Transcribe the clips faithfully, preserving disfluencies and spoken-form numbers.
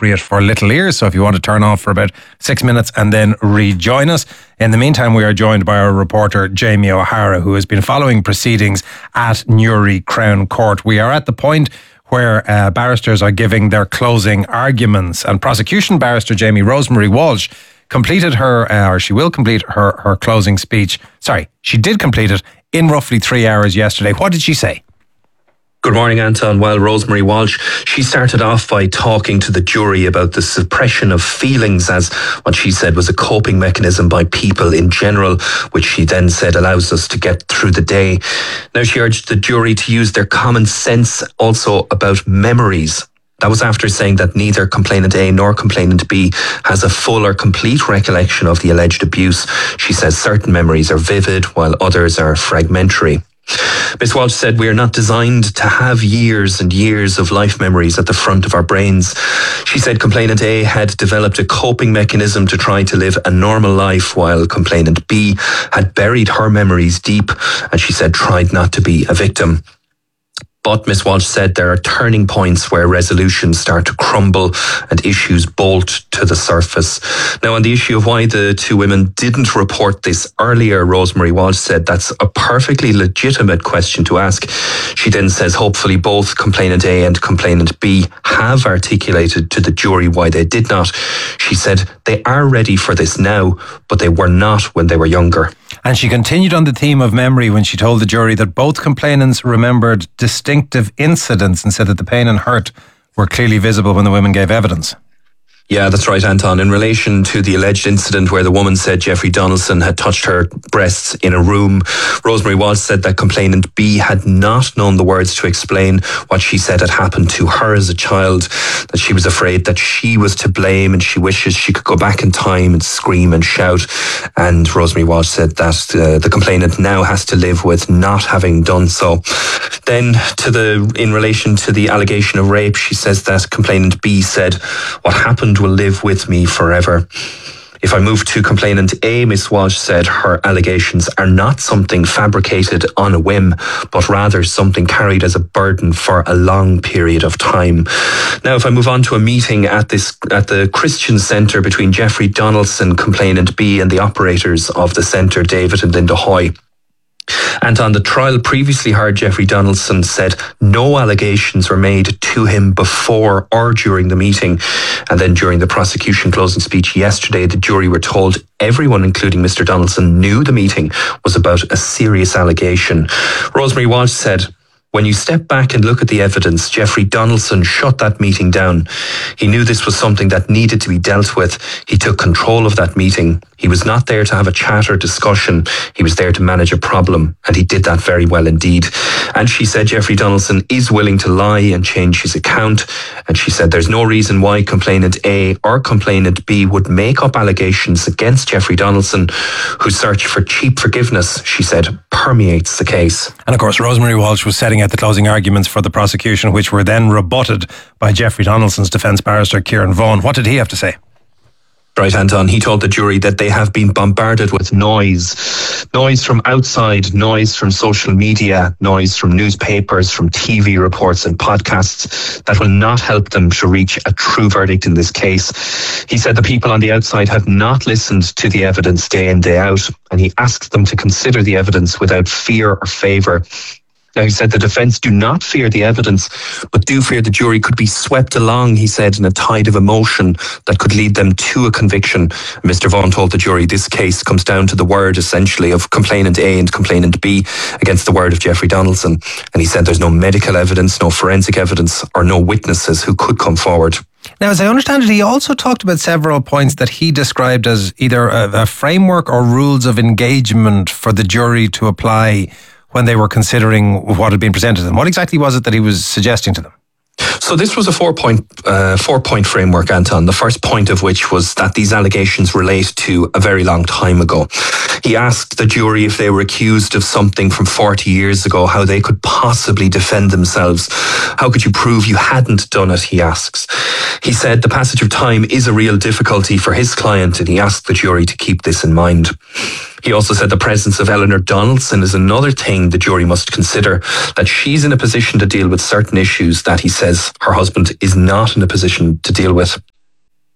appropriate for little ears. So if you want to turn off for about six minutes and then rejoin us. In the meantime, we are joined by our reporter, Jamie O'Hara, who has been following proceedings at Newry Crown Court. We are at the point where uh, barristers are giving their closing arguments, and prosecution barrister Jamie Rosemary Walsh completed her, uh, or she will complete her, her closing speech. Sorry, she did complete it in roughly three hours yesterday. What did she say? Good morning, Anton. Well, Rosemary Walsh, she started off by talking to the jury about the suppression of feelings as what she said was a coping mechanism by people in general, which she then said allows us to get through the day. Now, she urged the jury to use their common sense also about memories. That was after saying that neither complainant A nor complainant B has a full or complete recollection of the alleged abuse. She says certain memories are vivid while others are fragmentary. Miss Walsh said, "We are not designed to have years and years of life memories at the front of our brains." She said complainant A had developed a coping mechanism to try to live a normal life, while complainant B had buried her memories deep and she said tried not to be a victim. But Miss Walsh said there are turning points where resolutions start to crumble and issues bolt to the surface. Now, on the issue of why the two women didn't report this earlier, Rosemary Walsh said that's a perfectly legitimate question to ask. She then says hopefully both complainant A and complainant B have articulated to the jury why they did not. She said they are ready for this now, but they were not when they were younger. And she continued on the theme of memory when she told the jury that both complainants remembered distinctive incidents and said that the pain and hurt were clearly visible when the women gave evidence. Yeah, that's right, Anton. In relation to the alleged incident where the woman said Jeffrey Donaldson had touched her breasts in a room, Rosemary Walsh said that complainant B had not known the words to explain what she said had happened to her as a child, that she was afraid that she was to blame and she wishes she could go back in time and scream and shout. And Rosemary Walsh said that uh, the complainant now has to live with not having done so. Then to the in relation to the allegation of rape, she says that complainant B said, "What happened will live with me forever." If I move to complainant A, Miss Walsh said her allegations are not something fabricated on a whim, but rather something carried as a burden for a long period of time. Now, if I move on to a meeting at this at the Christian Centre between Jeffrey Donaldson, complainant B, and the operators of the centre, David and Linda Hoy. And on the trial previously heard, Jeffrey Donaldson said no allegations were made to him before or during the meeting. And then during the prosecution closing speech yesterday, the jury were told everyone, including Mister Donaldson, knew the meeting was about a serious allegation. Rosemary Walsh said, "When you step back and look at the evidence, Jeffrey Donaldson shut that meeting down. He knew this was something that needed to be dealt with. He took control of that meeting. He was not there to have a chat or discussion. He was there to manage a problem, and he did that very well indeed." And she said Jeffrey Donaldson is willing to lie and change his account. And she said there's no reason why complainant A or complainant B would make up allegations against Jeffrey Donaldson, whose search for cheap forgiveness, she said, permeates the case. And of course, Rosemary Walsh was setting out the closing arguments for the prosecution, which were then rebutted by Jeffrey Donaldson's defence barrister, Kieran Vaughan. What did he have to say? Right, Anton. He told the jury that they have been bombarded with noise. Noise from outside, noise from social media, noise from newspapers, from T V reports and podcasts that will not help them to reach a true verdict in this case. He said the people on the outside have not listened to the evidence day in, day out, and he asked them to consider the evidence without fear or favour. Now, he said the defence do not fear the evidence, but do fear the jury could be swept along, he said, in a tide of emotion that could lead them to a conviction. Mister Vaughan told the jury this case comes down to the word, essentially, of complainant A and complainant B against the word of Jeffrey Donaldson. And he said there's no medical evidence, no forensic evidence, or no witnesses who could come forward. Now, as I understand it, he also talked about several points that he described as either a, a framework or rules of engagement for the jury to apply when they were considering what had been presented to them. What exactly was it that he was suggesting to them? So this was a four-point uh, four-point framework, Anton, the first point of which was that these allegations relate to a very long time ago. He asked the jury if they were accused of something from forty years ago, how they could possibly defend themselves. How could you prove you hadn't done it, he asks. He said the passage of time is a real difficulty for his client, and he asked the jury to keep this in mind. He also said the presence of Eleanor Donaldson is another thing the jury must consider, that she's in a position to deal with certain issues that he says her husband is not in a position to deal with.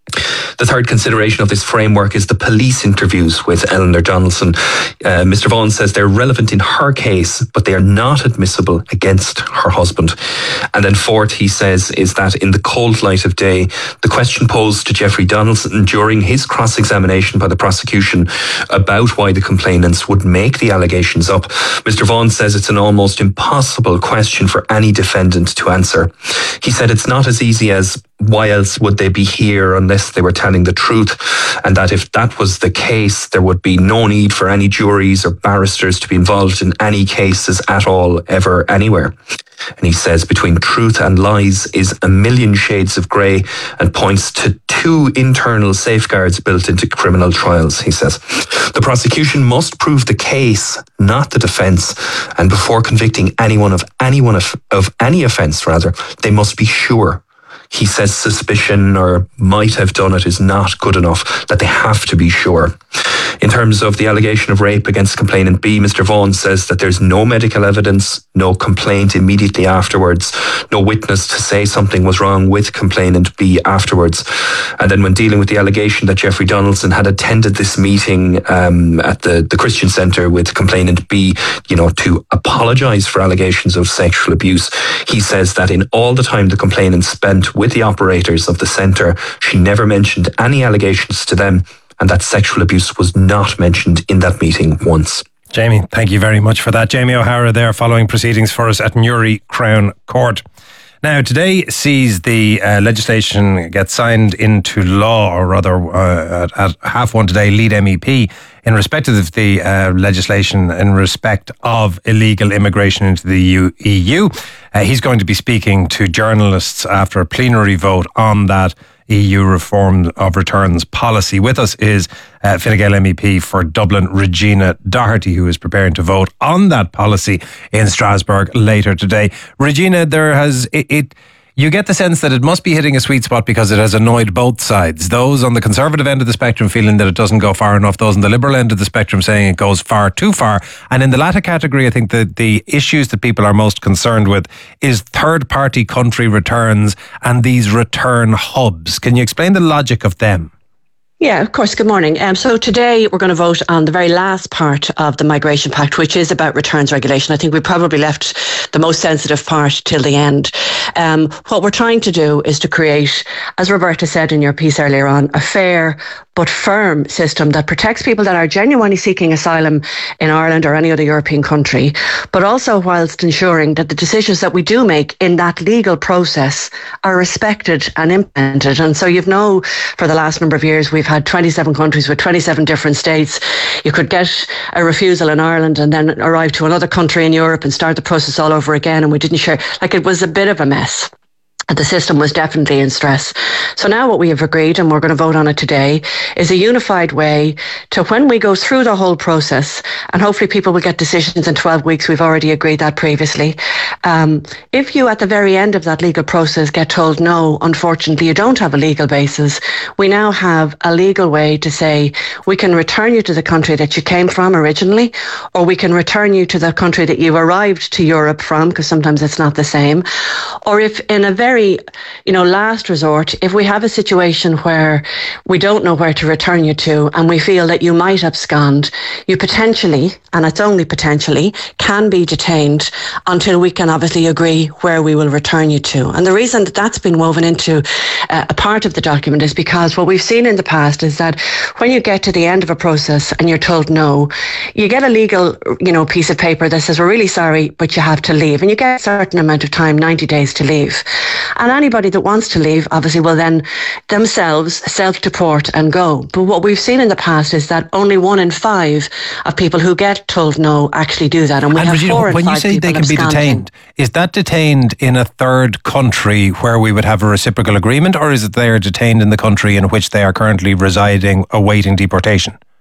The third consideration of this framework is the police interviews with Eleanor Donaldson. Uh, Mister Vaughan says they're relevant in her case, but they are not admissible against her husband. And then fourth, he says, is that in the cold light of day, the question posed to Jeffrey Donaldson during his cross-examination by the prosecution about why the complainants would make the allegations up, Mister Vaughan says it's an almost impossible question for any defendant to answer. He said it's not as easy as why else would they be here unless they were telling the truth, and that if that was the case, there would be no need for any juries or barristers to be involved in any cases at all, ever, anywhere. And he says between truth and lies is a million shades of grey, and points to two internal safeguards built into criminal trials, he says. The prosecution must prove the case, not the defence, and before convicting anyone of anyone of, of any offence, rather, they must be sure. He says suspicion or might have done it is not good enough, that they have to be sure. In terms of the allegation of rape against complainant B, Mister Vaughan says that there's no medical evidence, no complaint immediately afterwards, no witness to say something was wrong with complainant B afterwards. And then when dealing with the allegation that Jeffrey Donaldson had attended this meeting um, at the, the Christian Centre with complainant B, you know, to apologise for allegations of sexual abuse, he says that in all the time the complainant spent with the operators of the centre, she never mentioned any allegations to them, and that sexual abuse was not mentioned in that meeting once. Jamie, thank you very much for that. Jamie O'Hara there following proceedings for us at Newry Crown Court. Now, today sees the uh, legislation get signed into law, or rather uh, at, at half one today, lead M E P in respect of the uh, legislation in respect of illegal immigration into the E U. Uh, he's going to be speaking to journalists after a plenary vote on that E U reform of returns policy. With us is uh, Fine Gael M E P for Dublin, Regina Doherty, who is preparing to vote on that policy in Strasbourg later today. Regina, there has it, it you get the sense that it must be hitting a sweet spot because it has annoyed both sides. Those on the Conservative end of the spectrum feeling that it doesn't go far enough, those on the Liberal end of the spectrum saying it goes far too far. And in the latter category, I think that the issues that people are most concerned with is third-party country returns and these return hubs. Can you explain the logic of them? Yeah, of course. Good morning. Um, so today we're going to vote on the very last part of the Migration Pact, which is about returns regulation. I think we probably left the most sensitive part till the end. Um, what we're trying to do is to create, as Roberta said in your piece earlier on, a fair but firm system that protects people that are genuinely seeking asylum in Ireland or any other European country, but also whilst ensuring that the decisions that we do make in that legal process are respected and implemented. And so you've know for the last number of years we've had twenty-seven countries with twenty-seven different states. You could get a refusal in Ireland and then arrive to another country in Europe and start the process all over again, and we didn't share. Like, it was a bit of a mess. The system was definitely in stress. So now what we have agreed, and we're going to vote on it today, is a unified way to, when we go through the whole process, and hopefully people will get decisions in twelve weeks, we've already agreed that previously. Um, if you at the very end of that legal process get told, no, unfortunately you don't have a legal basis, we now have a legal way to say we can return you to the country that you came from originally, or we can return you to the country that you arrived to Europe from, because sometimes it's not the same. Or if in a very you know, last resort, if we have a situation where we don't know where to return you to and we feel that you might abscond, you potentially, and it's only potentially, can be detained until we can obviously agree where we will return you to. And the reason that that's been woven into uh, a part of the document is because what we've seen in the past is that when you get to the end of a process and you're told no, you get a legal, you know, piece of paper that says, we're really sorry, but you have to leave. And you get a certain amount of time, ninety days to leave. And anybody that wants to leave obviously will then themselves self-deport and go. But what we've seen in the past is that only one in five of people who get told no actually do that. And we and have Regina, four in when five you say they can be absconding. detained, is that detained in a third country where we would have a reciprocal agreement, or is it they are detained in the country in which they are currently residing awaiting deportation?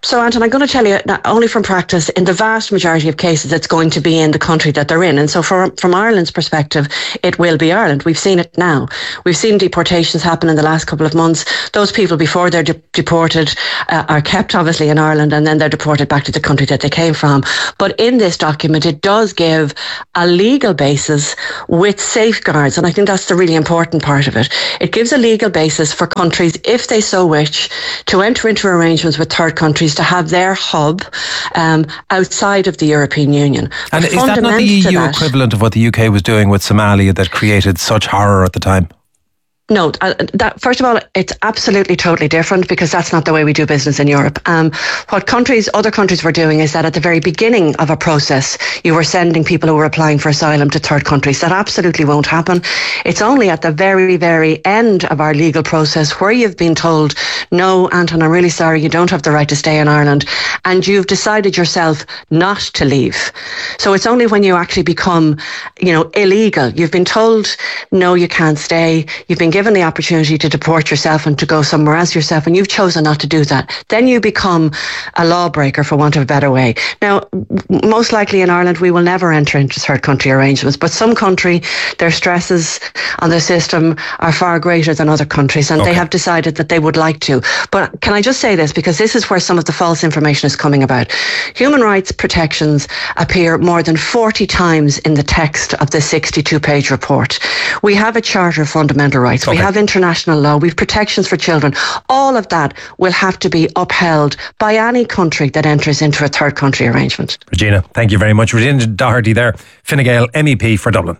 So, Anton, I'm going to tell you, not only from practice, in the vast majority of cases, it's going to be in the country that they're in. And so from, from Ireland's perspective, it will be Ireland. We've seen it now. We've seen deportations happen in the last couple of months. Those people, before they're de- deported, uh, are kept, obviously, in Ireland, and then they're deported back to the country that they came from. But in this document, it does give a legal basis with safeguards. And I think that's the really important part of it. It gives a legal basis for countries, if they so wish, to enter into arrangements with third countries to have their hub um, outside of the European Union. And but is that not the E U that, equivalent of what the U K was doing with Somalia that created such horror at the time? No, uh, that first of all, it's absolutely totally different because that's not the way we do business in Europe. Um, what countries, other countries were doing is that at the very beginning of a process, you were sending people who were applying for asylum to third countries. That absolutely won't happen. It's only at the very, very end of our legal process where you've been told, no, Anton, I'm really sorry, you don't have the right to stay in Ireland, and you've decided yourself not to leave. So it's only when you actually become, you know, illegal. You've been told, no, you can't stay. You've been given the opportunity to deport yourself and to go somewhere else yourself, and you've chosen not to do that. Then you become a lawbreaker, for want of a better way. Now, most likely in Ireland, we will never enter into third country arrangements, but some country, their stresses on the system are far greater than other countries, and okay. they have decided that they would like to. But can I just say this, because this is where some of the false information is coming about. Human rights protections appear more than forty times in the text of the sixty-two page report. We have a Charter of Fundamental Rights. Okay. We have international law. We have protections for children. All of that will have to be upheld by any country that enters into a third country arrangement. Regina, thank you very much. Regina Doherty there, Fine Gael M E P for Dublin.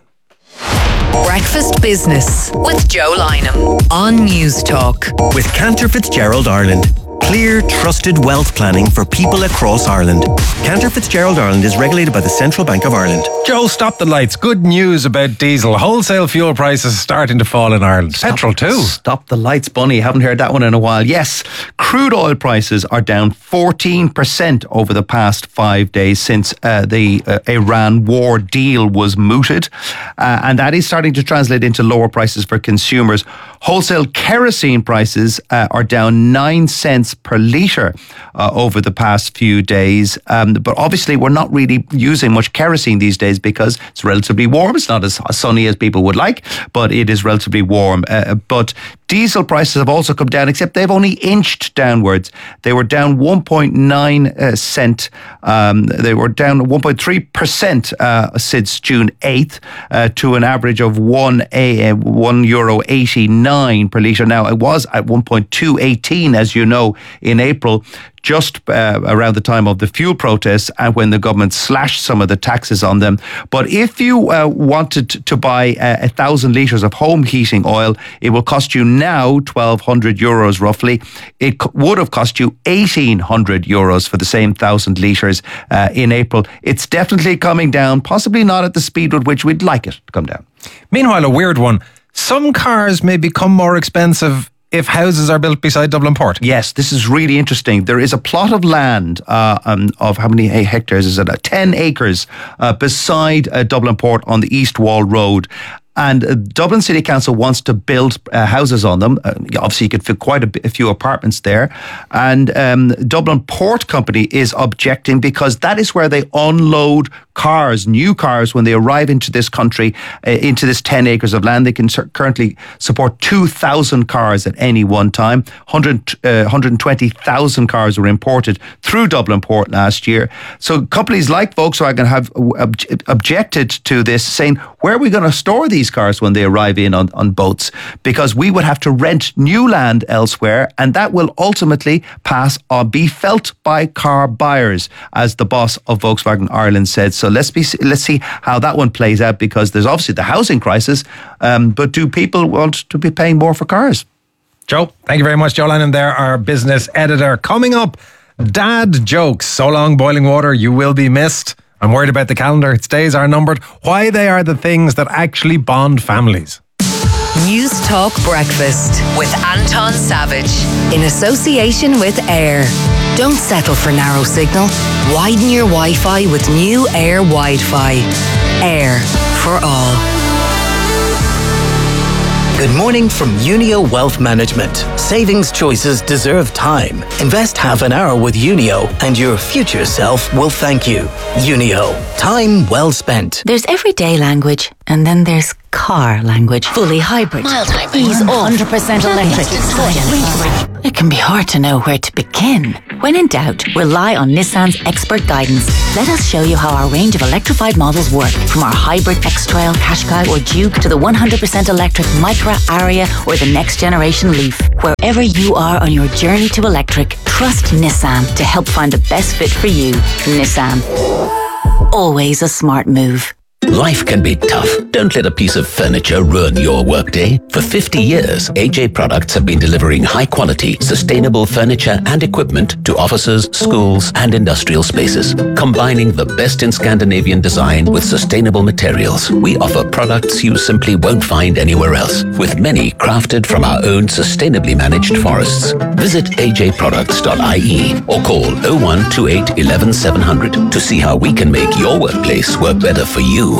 Breakfast Business with Joe Lynham on News Talk. With Cantor Fitzgerald Ireland. Clear, trusted wealth planning for people across Ireland. Cantor Fitzgerald Ireland is regulated by the Central Bank of Ireland. Joe, stop the lights. Good news about diesel. Wholesale fuel prices starting to fall in Ireland. Stop, Petrol too. Stop the lights, Bunny. Haven't heard that one in a while. Yes, crude oil prices are down fourteen percent over the past five days since uh, the uh, Iran war deal was mooted. Uh, and that is starting to translate into lower prices for consumers. Wholesale kerosene prices uh, are down nine cents per litre uh, over the past few days. Um, but obviously, we're not really using much kerosene these days because it's relatively warm. It's not as sunny as people would like, but it is relatively warm. Uh, but diesel prices have also come down, except they've only inched downwards. They were down one point nine uh, cent. Um, they were down one point three percent uh, since June eighth uh, to an average of one a one euro eighty nine per litre. Now it was at one point two eighteen, as you know, in April, just uh, around the time of the fuel protests and when the government slashed some of the taxes on them. But if you uh, wanted to buy uh, a thousand litres of home heating oil, it will cost you now twelve hundred euros roughly. It co- would have cost you eighteen hundred euros for the same thousand litres uh, in April. It's definitely coming down, possibly not at the speed with which we'd like it to come down. Meanwhile, a weird one. Some cars may become more expensive if houses are built beside Dublin Port. Yes, this is really interesting. There is a plot of land uh, um, of how many hectares is it? Uh, ten acres uh, beside uh, Dublin Port on the East Wall Road. And uh, Dublin City Council wants to build uh, houses on them. Uh, obviously, you could fit quite a, bit, a few apartments there. And um, Dublin Port Company is objecting because that is where they unload cars, new cars, when they arrive into this country, uh, into this ten acres of land. They can sur- currently support two thousand cars at any one time. one hundred, uh, one hundred twenty thousand cars were imported through Dublin Port last year. So companies like Volkswagen have ob- objected to this, saying, where are we going to store these cars when they arrive in on, on boats? Because we would have to rent new land elsewhere, and that will ultimately pass or be felt by car buyers, as the boss of Volkswagen Ireland said. So let's be let's see how that one plays out, because there's obviously the housing crisis, um, but do people want to be paying more for cars? Joe, thank you very much. Joe Lennon there, our business editor. Coming up, dad jokes. So long, boiling water, you will be missed. I'm worried about the calendar. Its days are numbered. Why they are the things that actually bond families. News Talk Breakfast with Anton Savage in association with Air. Don't settle for narrow signal. Widen your Wi-Fi with new Air Wi-Fi. Air for all. Good morning from Unio Wealth Management. Savings choices deserve time. Invest half an hour with Unio and your future self will thank you. Unio. Time well spent. There's everyday language and then there's car language. Fully hybrid. Mild hybrid. Ease off. one hundred percent electric. It can be hard to know where to begin. When in doubt, rely on Nissan's expert guidance. Let us show you how our range of electrified models work. From our hybrid X-Trail, Qashqai or Duke to the one hundred percent electric Micra, Aria or the next generation Leaf. Wherever you are on your journey to electric, trust Nissan to help find the best fit for you. Nissan. Always a smart move. Life can be tough. Don't let a piece of furniture ruin your workday. For fifty years, A J Products have been delivering high-quality, sustainable furniture and equipment to offices, schools, and industrial spaces. Combining the best in Scandinavian design with sustainable materials, we offer products you simply won't find anywhere else, with many crafted from our own sustainably managed forests. Visit a j products dot i e or call oh one two eight one one seven hundred to see how we can make your workplace work better for you.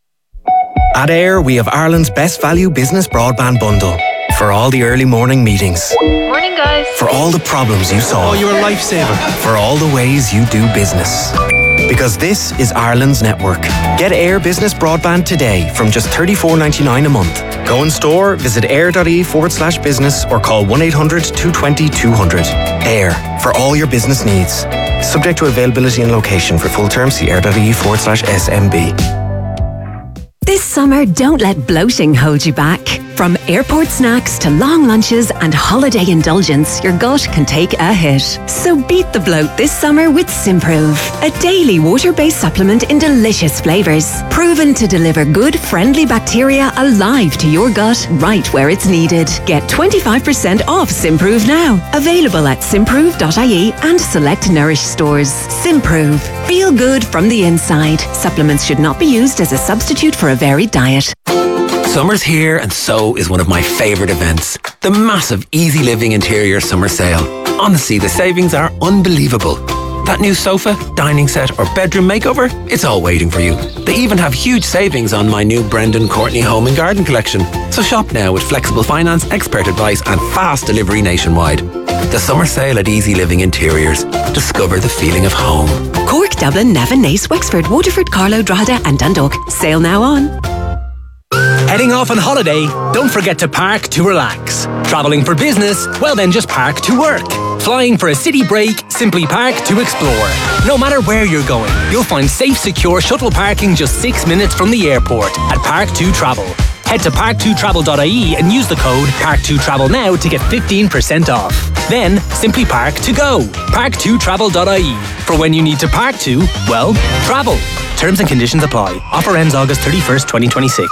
At Air, we have Ireland's best value business broadband bundle. For all the early morning meetings. Morning, guys. For all the problems you solve. Oh, you're a lifesaver. For all the ways you do business. Because this is Ireland's network. Get Air Business Broadband today from just thirty-four ninety-nine a month. Go in store, visit air.ie forward slash business or call one eight hundred two two zero two hundred. Air, for all your business needs. Subject to availability and location. For full terms, see air.ie forward slash SMB. This summer, don't let bloating hold you back. From airport snacks to long lunches and holiday indulgence, your gut can take a hit. So beat the bloat this summer with Simprove, a daily water-based supplement in delicious flavours. Proven to deliver good, friendly bacteria alive to your gut right where it's needed. Get twenty-five percent off Simprove now. Available at simprove dot i e and select Nourish stores. Simprove. Feel good from the inside. Supplements should not be used as a substitute for a varied diet. Summer's here and so is one of my favourite events. The massive Easy Living Interior Summer Sale. Honestly, the savings are unbelievable. That new sofa, dining set or bedroom makeover, it's all waiting for you. They even have huge savings on my new Brendan Courtney Home and Garden collection. So shop now with flexible finance, expert advice and fast delivery nationwide. The Summer Sale at Easy Living Interiors. Discover the feeling of home. Cork, Dublin, Navan, Naas, Wexford, Waterford, Carlow, Drogheda and Dundalk. Sale now on. Heading off on holiday? Don't forget to park to relax. Travelling for business? Well then just park to work. Flying for a city break? Simply park to explore. No matter where you're going, you'll find safe, secure shuttle parking just six minutes from the airport at Park two Travel. Head to park two travel dot i e and use the code park two travel now to get fifteen percent off. Then, simply park to go. park two travel dot i e. For when you need to park to, well, travel. Terms and conditions apply. Offer ends August thirty-first, twenty twenty-six.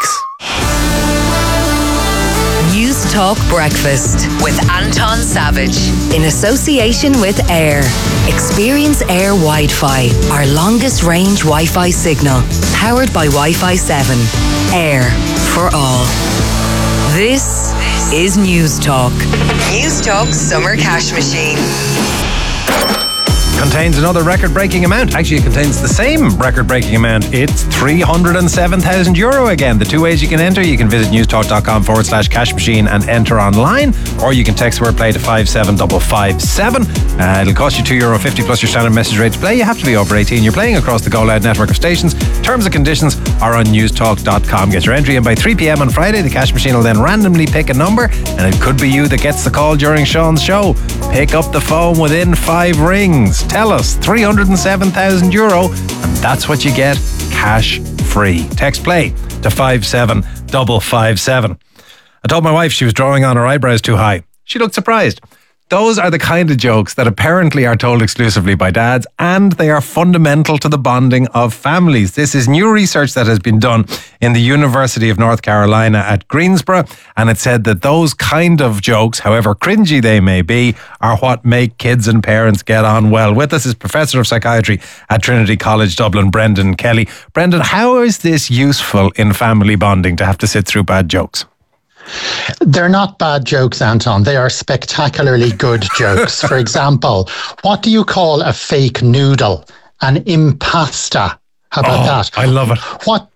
News Talk Breakfast with Anton Savage in association with Air. Experience Air Wi-Fi, our longest range Wi-Fi signal, powered by Wi-Fi seven. Air for all. This is News Talk. News Talk Summer Cash Machine. Contains another record-breaking amount. Actually, it contains the same record-breaking amount. It's three hundred seven thousand euro again. The two ways you can enter, you can visit newstalk.com forward slash cash machine and enter online, or you can text word play to five seven five five seven. Uh, it'll cost you two euro fifty plus your standard message rate to play. You have to be over eighteen. You're playing across the Go Loud network of stations. Terms and conditions are on newstalk dot com. Get your entry in by three p.m. on Friday. The cash machine will then randomly pick a number, and it could be you that gets the call during Sean's show. Pick up the phone within five rings. Tell us, three hundred seven thousand euro, and that's what you get cash free. Text play to five seven five five seven. I told my wife she was drawing on her eyebrows too high. She looked surprised. Those are the kind of jokes that apparently are told exclusively by dads, and they are fundamental to the bonding of families. This is new research that has been done in the University of North Carolina at Greensboro, and it said that those kind of jokes, however cringy they may be, are what make kids and parents get on well. With us is Professor of Psychiatry at Trinity College Dublin, Brendan Kelly. Brendan, how is this useful in family bonding to have to sit through bad jokes? They're not bad jokes, Anton. They are spectacularly good jokes. For example, what do you call a fake noodle? An impasta. How about oh, that? I love it. What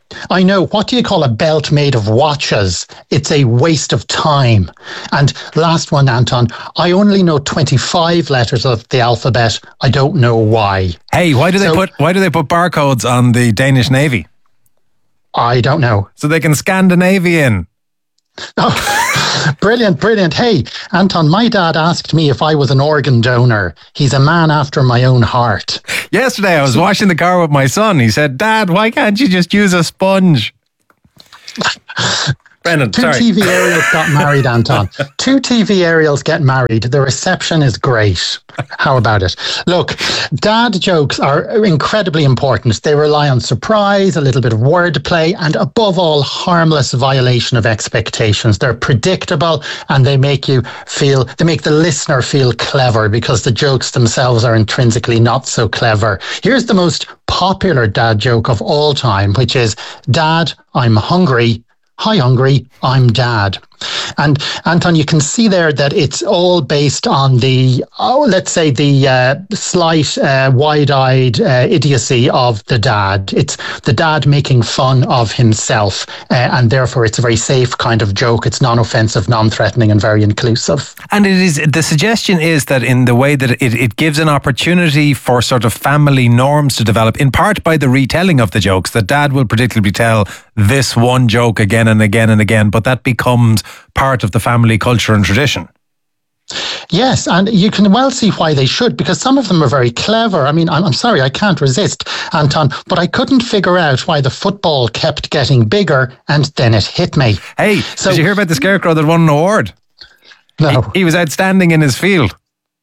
I know. What do you call a belt made of watches? It's a waste of time. And last one, Anton, I only know twenty-five letters of the alphabet. I don't know why. Hey, why do they So- put why do they put barcodes on the Danish Navy? I don't know. So they can scan the Navy in. Oh, brilliant, brilliant. Hey, Anton, my dad asked me if I was an organ donor. He's a man after my own heart. Yesterday I was washing the car with my son. He said, Dad, why can't you just use a sponge? Brendan, Two sorry. T V aerials got married, Anton. Two T V aerials get married. The reception is great. How about it? Look, dad jokes are incredibly important. They rely on surprise, a little bit of wordplay, and above all, harmless violation of expectations. They're predictable and they make you feel, they make the listener feel clever because the jokes themselves are intrinsically not so clever. Here's the most popular dad joke of all time, which is, Dad, I'm hungry. Hi, hungry, I'm Dad. And Anton, you can see there that it's all based on the, oh, let's say the uh, slight, uh, wide-eyed uh, idiocy of the dad. It's the dad making fun of himself, uh, and therefore it's a very safe kind of joke. It's non-offensive, non-threatening, and very inclusive. And it is the suggestion is that in the way that it, it gives an opportunity for sort of family norms to develop, in part by the retelling of the jokes, that dad will particularly tell this one joke again and again and again, but that becomes part of the family culture and tradition. Yes, and you can well see why they should, because some of them are very clever. I mean, I'm, I'm sorry, I can't resist, Anton, but I couldn't figure out why the football kept getting bigger and then it hit me. Hey, so, did you hear about the scarecrow that won an award? No. He, he was outstanding in his field.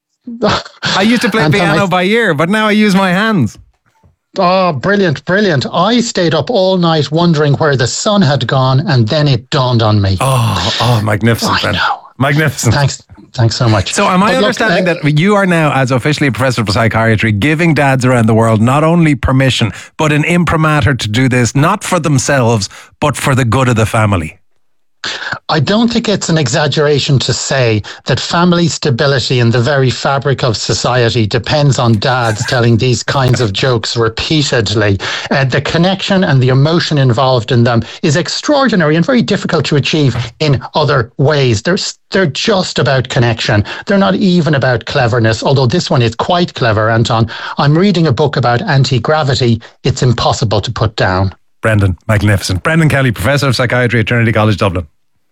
I used to play Anton, piano I, by ear, but now I use my hands. Oh, brilliant, brilliant. I stayed up all night wondering where the sun had gone, and then it dawned on me. Oh, oh, magnificent. I know. Magnificent. Thanks. Thanks so much. So am I But look, understanding uh, that you are now, as officially a professor of psychiatry, giving dads around the world not only permission, but an imprimatur to do this, not for themselves, but for the good of the family? I don't think it's an exaggeration to say that family stability in the very fabric of society depends on dads telling these kinds of jokes repeatedly. Uh, the connection and the emotion involved in them is extraordinary and very difficult to achieve in other ways. They're, they're just about connection. They're not even about cleverness, although this one is quite clever, Anton. I'm reading a book about anti-gravity. It's impossible to put down. Brendan, magnificent. Brendan Kelly, Professor of Psychiatry at Trinity College Dublin.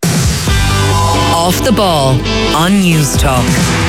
Off the Ball on News Talk.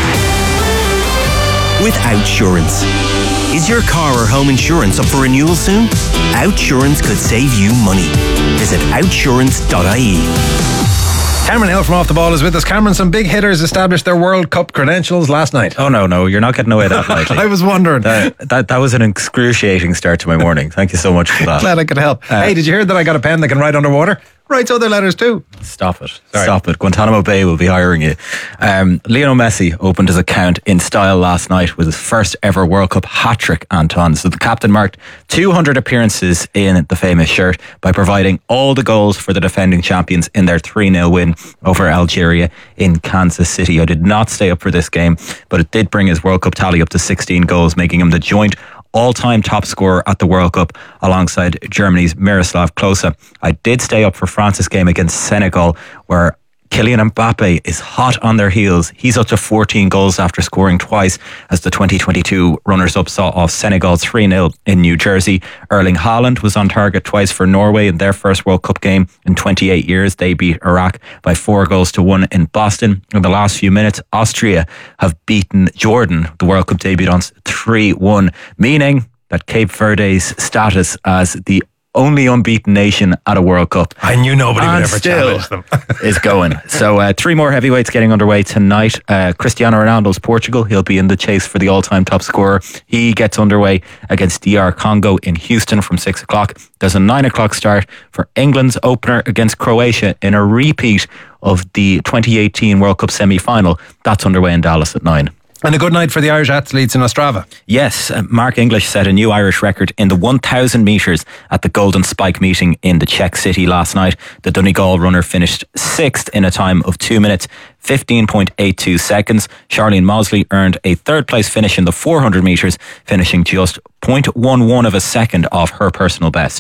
With Outsurance. Is your car or home insurance up for renewal soon? Outsurance could save you money. Visit outsurance dot I E. Cameron Hill from Off the Ball is with us. Cameron, some big hitters established their World Cup credentials last night. Oh, no, no, you're not getting away that lightly. I was wondering. That, that that was an excruciating start to my morning. Thank you so much for that. Glad I could help. Uh, hey, did you hear that I got a pen that can write underwater? Writes other letters too. Stop it. Sorry. Stop it. Guantanamo Bay will be hiring you. Um, Lionel Messi opened his account in style last night with his first ever World Cup hat-trick, Anton. So the captain marked two hundred appearances in the famous shirt by providing all the goals for the defending champions in their three nil win over Algeria in Kansas City. I did not stay up for this game, but it did bring his World Cup tally up to sixteen goals, making him the joint all-time top scorer at the World Cup alongside Germany's Miroslav Klose. I did stay up for France's game against Senegal, where Kylian Mbappe is hot on their heels. He's up to fourteen goals after scoring twice as the twenty twenty-two runners-up saw off Senegal three nil in New Jersey. Erling Haaland was on target twice for Norway in their first World Cup game in twenty-eight years. They beat Iraq by four goals to one in Boston. In the last few minutes, Austria have beaten Jordan, the World Cup debutants, three one, meaning that Cape Verde's status as the only unbeaten nation at a World Cup. I knew nobody would and ever still challenge them. is going. So uh, three more heavyweights getting underway tonight. Uh, Cristiano Ronaldo's Portugal. He'll be in the chase for the all-time top scorer. He gets underway against D R Congo in Houston from six o'clock. There's a nine o'clock start for England's opener against Croatia in a repeat of the twenty eighteen World Cup semi-final. That's underway in Dallas at nine. And a good night for the Irish athletes in Ostrava. Yes, uh, Mark English set a new Irish record in the one thousand metres at the Golden Spike meeting in the Czech city last night. The Donegal runner finished sixth in a time of two minutes, fifteen point eight two seconds. Charlene Mosley earned a third place finish in the four hundred metres, finishing just zero point one one of a second off her personal best.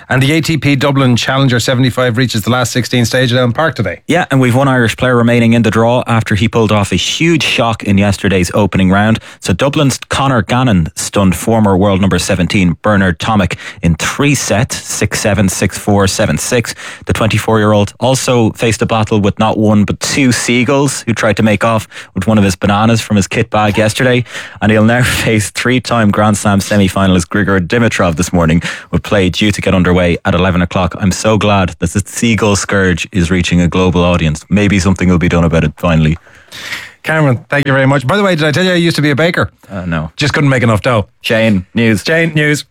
And the A T P Dublin Challenger seventy-five reaches the last sixteen stage at Elm Park today. Yeah, and we've one Irish player remaining in the draw after he pulled off a huge shock in yesterday's opening round. So Dublin's Conor Gannon stunned former world number seventeen Bernard Tomic in three sets, six seven, six four, seven six. The twenty-four-year-old also faced a battle with not one but two seagulls who tried to make off with one of his bananas from his kit bag yesterday. And he'll now face three-time Grand Slam semi-finalist Grigor Dimitrov this morning, with play due to get underway at eleven o'clock. I'm so glad that the seagull scourge is reaching a global audience. Maybe something will be done about it finally. Cameron, thank you very much. By the way, did I tell you I used to be a baker? Uh, no. Just couldn't make enough dough. Shane, news. Shane, news.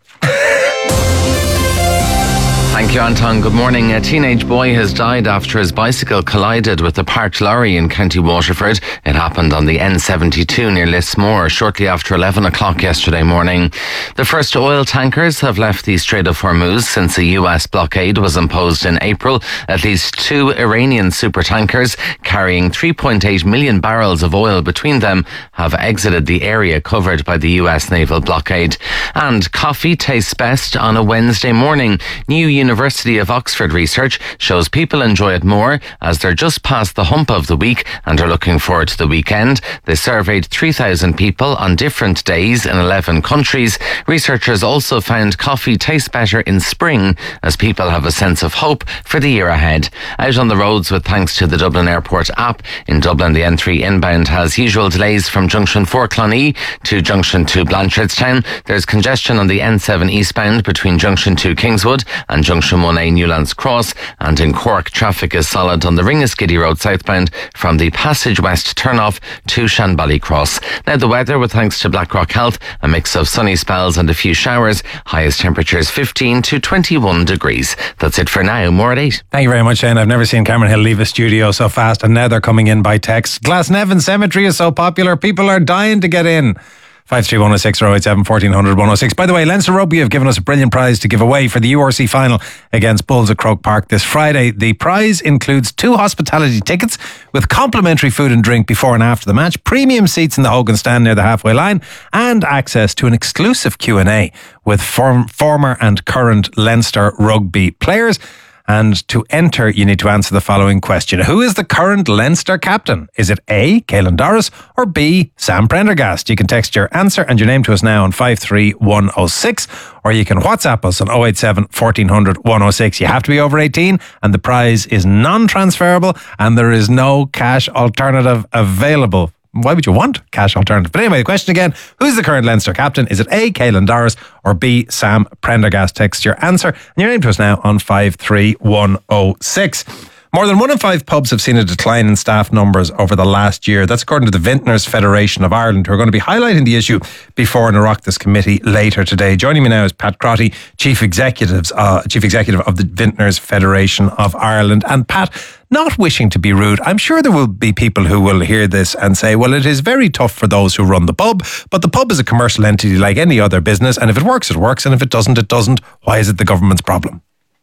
Thank you, Anton. Good morning. A teenage boy has died after his bicycle collided with a parked lorry in County Waterford. It happened on the N seventy-two near Lismore shortly after eleven o'clock yesterday morning. The first oil tankers have left the Strait of Hormuz since a U S blockade was imposed in April. At least two Iranian supertankers carrying three point eight million barrels of oil between them have exited the area covered by the U S naval blockade. And coffee tastes best on a Wednesday morning. New University of Oxford research shows people enjoy it more as they're just past the hump of the week and are looking forward to the weekend. They surveyed three thousand people on different days in eleven countries. Researchers also found coffee tastes better in spring as people have a sense of hope for the year ahead. Out on the roads with thanks to the Dublin Airport app. In Dublin, the N three inbound has usual delays from Junction four Clonee to Junction two Blanchardstown. There's congestion on the N seven eastbound between Junction two Kingswood and Junction one A Newlands Cross, and in Cork traffic is solid on the Ringaskiddy Road southbound from the Passage West turnoff to Shanbally Cross. Now the weather, with thanks to Blackrock Health, a mix of sunny spells and a few showers, highest temperatures fifteen to twenty-one degrees. That's it for now. More at eight. Thank you very much, Shane. I've never seen Cameron Hill leave a studio so fast, and now they're coming in by text. Glasnevin Cemetery is so popular, people are dying to get in. five three one oh six or oh eight seven, fourteen hundred, one oh six. By the way, Leinster Rugby have given us a brilliant prize to give away for the U R C final against Bulls at Croke Park this Friday. The prize includes two hospitality tickets with complimentary food and drink before and after the match, premium seats in the Hogan stand near the halfway line, and access to an exclusive Q and A with form, former and current Leinster Rugby players. And to enter, you need to answer the following question. Who is the current Leinster captain? Is it A, Caelan Doris, or B, Sam Prendergast? You can text your answer and your name to us now on five three one oh six, or you can WhatsApp us on oh eight seven, fourteen hundred, one oh six. You have to be over eighteen, and the prize is non-transferable, and there is no cash alternative available. Why would you want cash alternative? But anyway, the question again, who's the current Leinster captain? Is it A, Caelan Doris, or B, Sam Prendergast? Text your answer and your name to us now on five three one oh six. More than one in five pubs have seen a decline in staff numbers over the last year. That's according to the Vintners Federation of Ireland, who are going to be highlighting the issue before an Oireachtas committee later today. Joining me now is Pat Crotty, Chief Executives, uh, Chief Executive of the Vintners Federation of Ireland. And Pat, not wishing to be rude, I'm sure there will be people who will hear this and say, well, it is very tough for those who run the pub, but the pub is a commercial entity like any other business, and if it works, it works, and if it doesn't, it doesn't. Why is it the government's problem?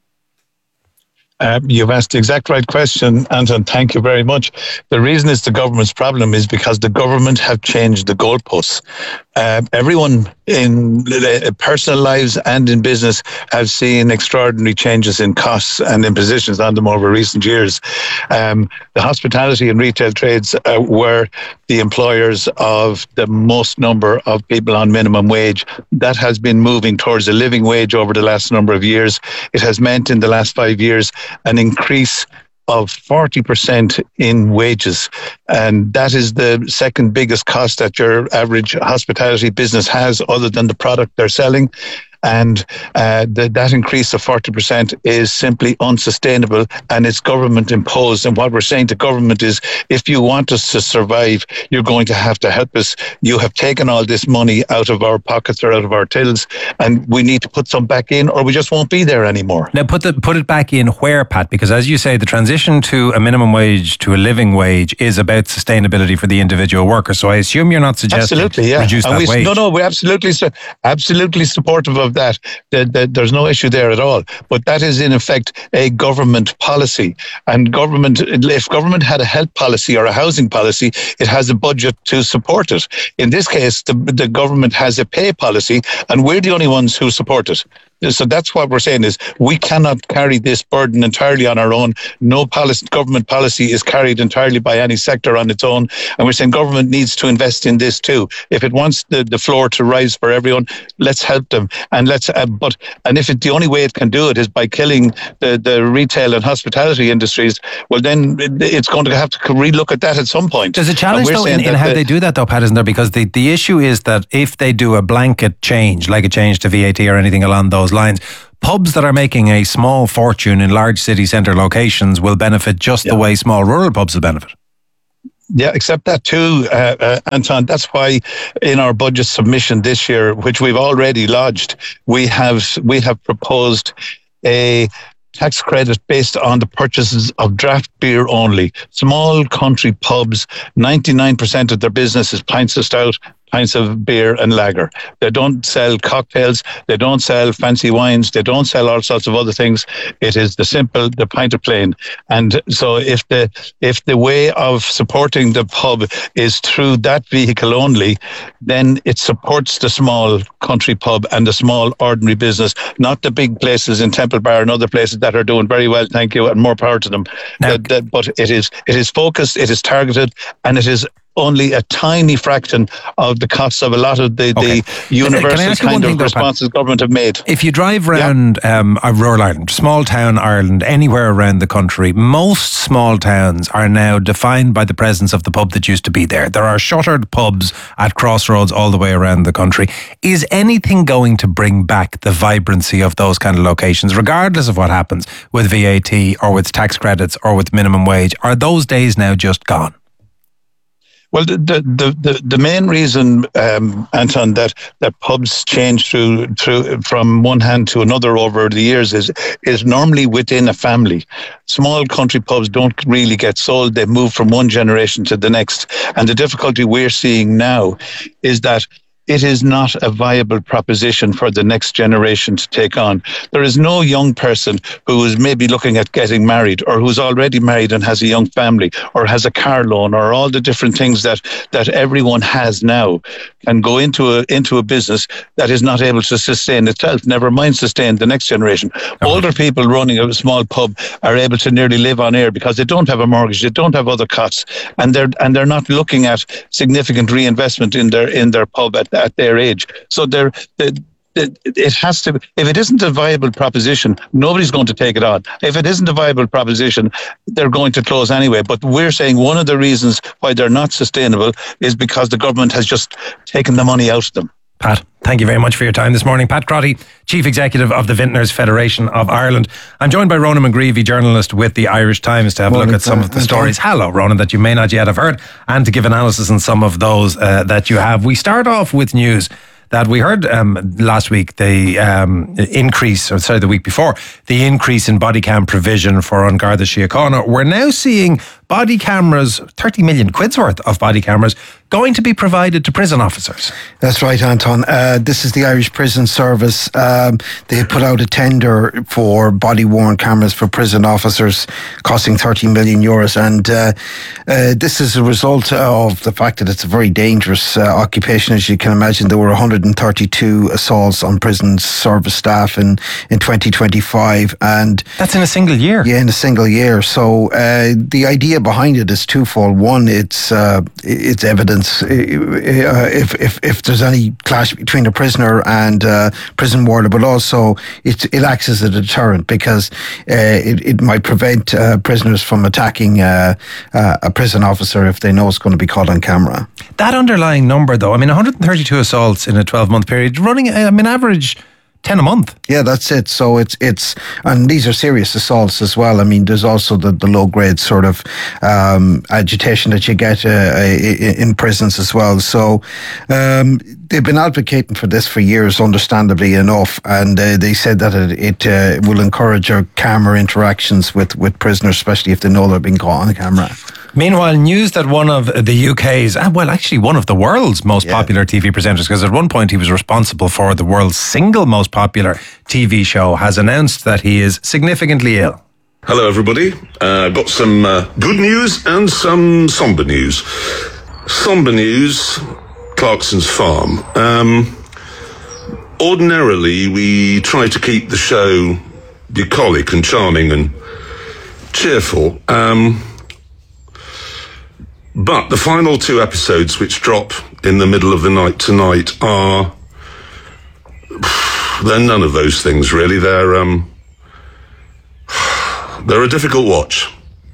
Um, you've asked the exact right question, Anton. Thank you very much. The reason it's the government's problem is because the government have changed the goalposts. Uh, everyone in uh, personal lives and in business have seen extraordinary changes in costs and impositions on them over recent years. Um, the hospitality and retail trades uh, were the employers of the most number of people on minimum wage. That has been moving towards a living wage over the last number of years. It has meant in the last five years an increase of forty percent in wages. And that is the second biggest cost that your average hospitality business has, other than the product they're selling. And uh, the, that increase of forty percent is simply unsustainable, and it's government imposed. And what we're saying to government is, if you want us to survive, you're going to have to help us. You have taken all this money out of our pockets or out of our tills, and we need to put some back in, or we just won't be there anymore. Now, put the put it back in where, Pat? Because as you say, the transition to a minimum wage to a living wage is about sustainability for the individual worker. So I assume you're not suggesting absolutely, yeah. reduce and that we, wage. No, no, we're absolutely, absolutely supportive of that. The, the, there's no issue there at all. But that is in effect a government policy. And government, if government had a health policy or a housing policy, it has a budget to support it. In this case, the, the government has a pay policy, and we're the only ones who support it. So that's what we're saying is we cannot carry this burden entirely on our own. No policy, government policy is carried entirely by any sector on its own. And we're saying government needs to invest in this too. If it wants the, the floor to rise for everyone, let's help them. And let's, uh, but, and if it, the only way it can do it is by killing the, the retail and hospitality industries, well, then it's going to have to relook at that at some point. There's a challenge though in, in how the, they do that though, Pat, isn't there? Because the, the issue is that if they do a blanket change, like a change to V A T or anything along those lines, pubs that are making a small fortune in large city centre locations will benefit just yeah. the way small rural pubs will benefit. Yeah, except that too, uh, uh, Anton. That's why in our budget submission this year, which we've already lodged, we have we have proposed a tax credit based on the purchases of draft beer only. Small country pubs, ninety-nine percent of their business is pints of stout, pints of beer and lager. They don't sell cocktails, they don't sell fancy wines, they don't sell all sorts of other things. It is the simple, the pint of plain. And so if the if the way of supporting the pub is through that vehicle only, then it supports the small country pub and the small ordinary business, not the big places in Temple Bar and other places that are doing very well, thank you, and more power to them. Now, that, that, but it is it is focused, it is targeted, and it is only a tiny fraction of the costs of a lot of the, okay. the universal kind of responses though, government have made. If you drive around yeah. um, rural Ireland, small town Ireland, anywhere around the country, most small towns are now defined by the presence of the pub that used to be there. There are shuttered pubs at crossroads all the way around the country. Is anything going to bring back the vibrancy of those kind of locations, regardless of what happens with V A T or with tax credits or with minimum wage? Are those days now just gone? Well, the the the, the main reason, um, Anton, that, that pubs change through through from one hand to another over the years is is normally within a family. Small country pubs don't really get sold; they move from one generation to the next. And the difficulty we're seeing now is that it is not a viable proposition for the next generation to take on. There is no young person who is maybe looking at getting married or who's already married and has a young family or has a car loan or all the different things that, that everyone has now and go into a, into a business that is not able to sustain itself, never mind sustain the next generation. Okay. Older people running a small pub are able to nearly live on air because they don't have a mortgage, they don't have other costs, and they're and they're not looking at significant reinvestment in their in their pub at at their age. So they're, they, it has to, if it isn't a viable proposition, nobody's going to take it on. If it isn't a viable proposition, they're going to close anyway. But we're saying one of the reasons why they're not sustainable is because the government has just taken the money out of them. Pat, thank you very much for your time this morning. Pat Crotty, Chief Executive of the Vintners Federation of Ireland. I'm joined by Ronan McGreevy, journalist with the Irish Times, to have morning, a look at some of the stories. Hello, Ronan, that you may not yet have heard, and to give analysis on some of those uh, that you have. We start off with news that we heard um, last week, the um, increase, or sorry, the week before, the increase in body cam provision for An Garda Síochána. We're now seeing body cameras, thirty million quid's worth of body cameras, going to be provided to prison officers. That's right, Anton. Uh, this is the Irish Prison Service. Um, they put out a tender for body-worn cameras for prison officers, costing thirty million euros. And uh, uh, this is a result of the fact that it's a very dangerous uh, occupation. As you can imagine, there were one hundred thirty-two assaults on prison service staff in, in twenty twenty-five. And that's in a single year? Yeah, in a single year. So uh, the idea behind it is twofold. One, it's uh, it's evidence. Uh, if if if there's any clash between a prisoner and uh, prison warder, but also it it acts as a deterrent because uh, it it might prevent uh, prisoners from attacking uh, uh, a prison officer if they know it's going to be caught on camera. That underlying number, though, I mean, one hundred thirty-two assaults in a twelve-month period, running, I mean, average ten a month. Yeah, that's it. So it's, it's, and these are serious assaults as well. I mean, there's also the, the low grade sort of um, agitation that you get uh, in prisons as well. So um, they've been advocating for this for years, understandably enough. And uh, they said that it, it uh, will encourage our calmer interactions with, with prisoners, especially if they know they're being caught on camera. Meanwhile, news that one of the U K's, well, actually one of the world's most yeah. popular T V presenters, because at one point he was responsible for the world's single most popular T V show, has announced that he is significantly ill. Hello, everybody. Uh, I've got some uh, good news and some somber news. Somber news, Clarkson's Farm. Um, ordinarily, we try to keep the show bucolic and charming and cheerful. Um, but the final two episodes, which drop in the middle of the night tonight, are... They're none of those things, really. They're, um... They're a difficult watch.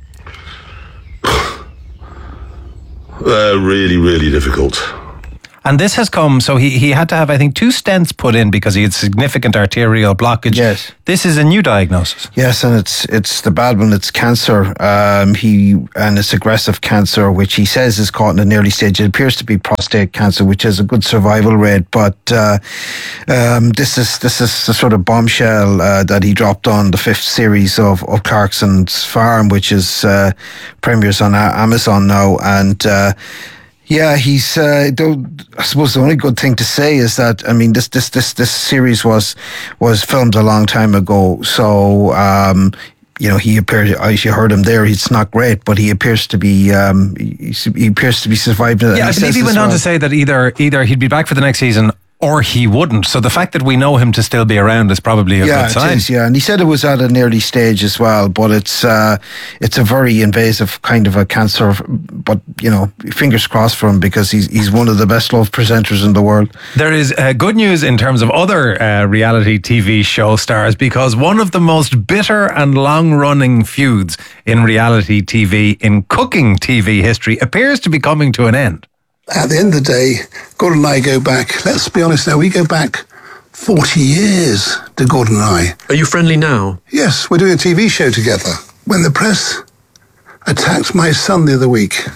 They're really, really difficult. And this has come, so he, he had to have, I think, two stents put in because he had significant arterial blockage. Yes. This is a new diagnosis. Yes, and it's it's the bad one. It's cancer. Um, he and it's aggressive cancer, which he says is caught in an early stage. It appears to be prostate cancer, which has a good survival rate. But uh, um, this is this is the sort of bombshell uh, that he dropped on the fifth series of, of Clarkson's Farm, which is uh, premieres on Amazon now, and. Uh, Yeah, he's. Uh, I suppose the only good thing to say is that I mean this this this this series was was filmed a long time ago, so um, you know he appeared. As you heard him there, it's not great, but he appears to be. Um, he, he appears to be surviving it. Yeah, I believe he went on to say that either either he'd be back for the next season or he wouldn't. So the fact that we know him to still be around is probably a yeah, good sign. It is, yeah, and he said it was at an early stage as well, but it's uh, it's a very invasive kind of a cancer. But you know, fingers crossed for him because he's he's one of the best loved presenters in the world. There is uh, good news in terms of other uh, reality T V show stars because one of the most bitter and long running feuds in reality T V in cooking T V history appears to be coming to an end. At the end of the day, Gordon and I go back, let's be honest now, we go back forty years to Gordon and I. Are you friendly now? Yes, we're doing a T V show together. When the press attacked my son the other week,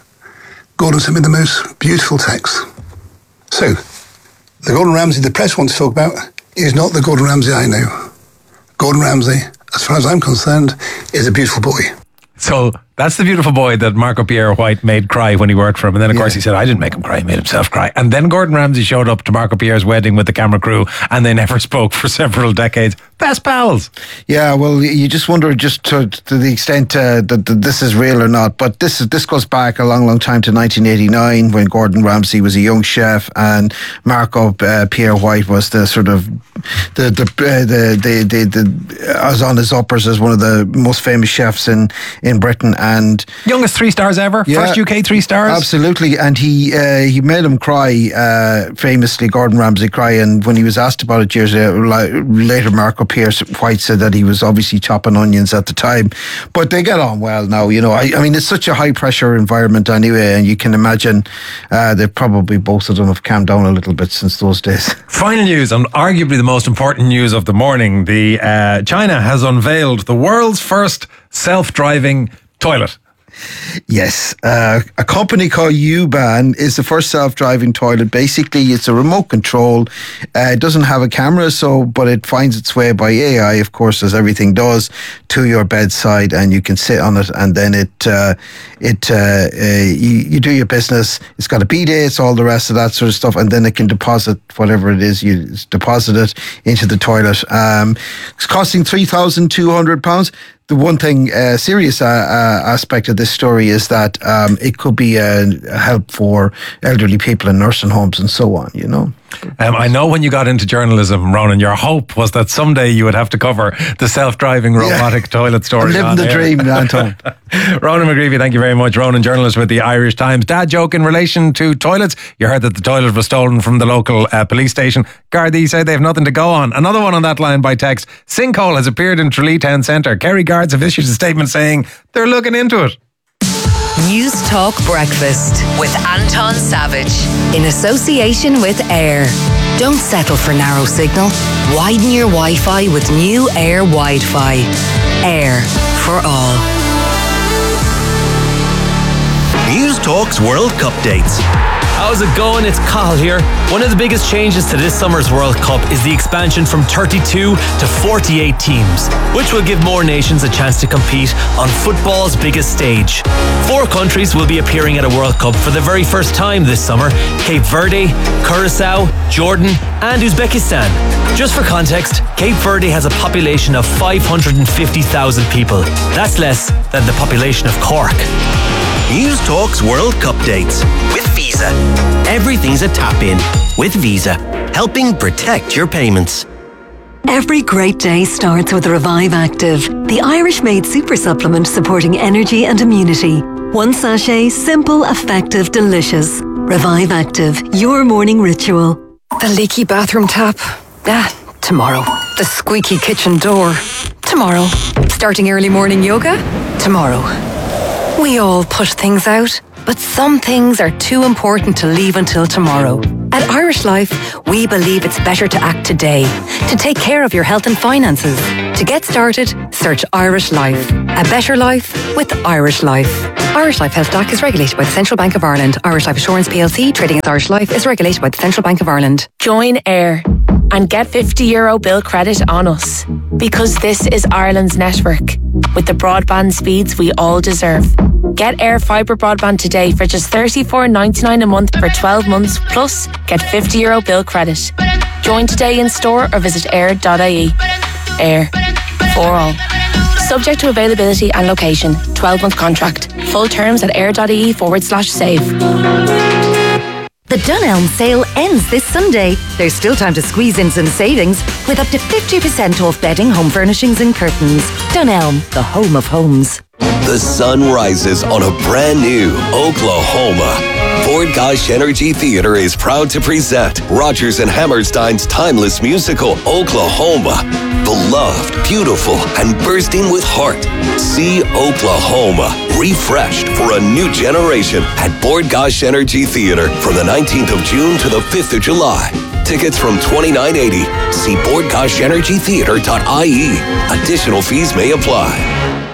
Gordon sent me the most beautiful text. So, the Gordon Ramsay the press wants to talk about is not the Gordon Ramsay I know. Gordon Ramsay, as far as I'm concerned, is a beautiful boy. So that's the beautiful boy that Marco Pierre White made cry when he worked for him. And then, of course, he said, I didn't make him cry, he made himself cry. And then Gordon Ramsay showed up to Marco Pierre's wedding with the camera crew and they never spoke for several decades. Best pals. Yeah, well, you just wonder just to, to the extent uh, that, that this is real or not. But this is this goes back a long, long time to nineteen eighty-nine when Gordon Ramsay was a young chef and Marco uh, Pierre White was the sort of the the uh, the the, the, the was on his uppers as one of the most famous chefs in in Britain and youngest three stars ever, yeah, first U K three stars. Absolutely, and he uh, he made him cry uh, famously. Gordon Ramsay cry, and when he was asked about it years later, Marco Pierre White said that he was obviously chopping onions at the time, but they get on well now. You know, I, I mean, it's such a high pressure environment anyway, and you can imagine uh, they probably both of them have calmed down a little bit since those days. Final news, and arguably the most important news of the morning: the uh, China has unveiled the world's first self-driving toilet. Yes, uh, a company called U-Bahn is the first self-driving toilet. Basically, it's a remote control. Uh, it doesn't have a camera, so but it finds its way by A I, of course, as everything does, to your bedside, and you can sit on it, and then it uh, it uh, uh, you, you do your business. It's got a bidet, it's all the rest of that sort of stuff, and then it can deposit whatever it is you deposit it into the toilet. Um, it's costing three thousand two hundred pounds. The one thing, uh, serious uh, uh, aspect of this story is that um, it could be a, a help for elderly people in nursing homes and so on, you know. Um, I know when you got into journalism, Ronan, your hope was that someday you would have to cover the self-driving robotic yeah. toilet story. I'm living the air. dream, Anton. Ronan McGreevy, thank you very much. Ronan, journalist with the Irish Times. Dad joke in relation to toilets. You heard that the toilet was stolen from the local uh, police station. Gardaí say they have nothing to go on. Another one on that line by text. Sinkhole has appeared in Tralee Town Centre. Kerry Guards have issued a statement saying they're looking into it. News Talk Breakfast with Anton Savage in association with Air. Don't settle for narrow signal. Widen your Wi-Fi with new Air Wi-Fi. Air for all. News Talk's World Cup dates. How's it going? It's Cathal here. One of the biggest changes to this summer's World Cup is the expansion from thirty-two to forty-eight teams, which will give more nations a chance to compete on football's biggest stage. Four countries will be appearing at a World Cup for the very first time this summer: Cape Verde, Curacao, Jordan and Uzbekistan. Just for context, Cape Verde has a population of five hundred fifty thousand people. That's less than the population of Cork. News Talk's World Cup dates with Visa. everything's a tap-in. With Visa, helping protect your payments. Every great day starts with Revive Active, the Irish-made super supplement supporting energy and immunity. One sachet, simple, effective, delicious. Revive Active, your morning ritual. The leaky bathroom tap. Ah, tomorrow. The squeaky kitchen door. Tomorrow. Starting early morning yoga. Tomorrow. We all push things out, but some things are too important to leave until tomorrow. At Irish Life, we believe it's better to act today, to take care of your health and finances. To get started, search Irish Life. A better life with Irish Life. Irish Life Health D A C is regulated by the Central Bank of Ireland. Irish Life Assurance P L C, trading as Irish Life, is regulated by the Central Bank of Ireland. Join AIR and get fifty euro bill credit on us. Because this is Ireland's network, with the broadband speeds we all deserve. Get AIR Fibre Broadband today for just thirty-four ninety-nine a month for twelve months, plus get fifty euro bill credit. Join today in store or visit air dot I E. AIR. For all. Subject to availability and location. twelve month contract. Full terms at air.ie forward slash save. The Dunelm sale ends this Sunday. There's still time to squeeze in some savings with up to fifty percent off bedding, home furnishings and curtains. Dunelm, the home of homes. The sun rises on a brand new Oklahoma. Ford Gosh Energy Theatre is proud to present Rodgers and Hammerstein's timeless musical, Oklahoma. Beloved, beautiful, and bursting with heart. See Oklahoma, refreshed for a new generation at Ford Gosh Energy Theatre from the nineteenth of June to the fifth of July. Tickets from twenty-nine eighty. See ford gosh energy theatre dot I E. Additional fees may apply.